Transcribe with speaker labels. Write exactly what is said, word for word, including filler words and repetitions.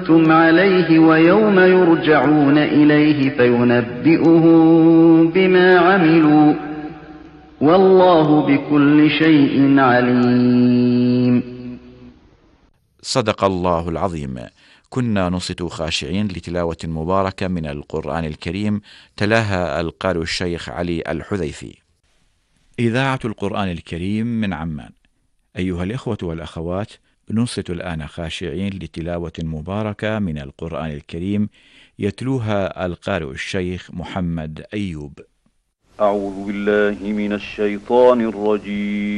Speaker 1: كنتم عليه ويوم يرجعون إليه فينبئهم بما عملوا والله بكل شيء عليم.
Speaker 2: صدق الله العظيم. كنا نصت خاشعين لتلاوة مباركة من القرآن الكريم تلاها القارئ الشيخ علي الحذيفي. إذاعة القرآن الكريم من عمان. أيها الإخوة والأخوات، ننصت الآن خاشعين لتلاوة مباركة من القرآن الكريم يتلوها القارئ الشيخ محمد أيوب.
Speaker 3: أعوذ بالله من الشيطان الرجيم.